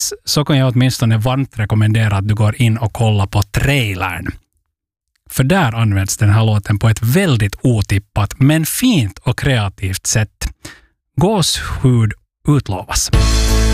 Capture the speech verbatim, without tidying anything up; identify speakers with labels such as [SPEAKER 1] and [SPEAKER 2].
[SPEAKER 1] så kan jag åtminstone varmt rekommendera att du går in och kollar på trailern. För där används den här låten på ett väldigt otippat men fint och kreativt sätt. Gåshud utlovas.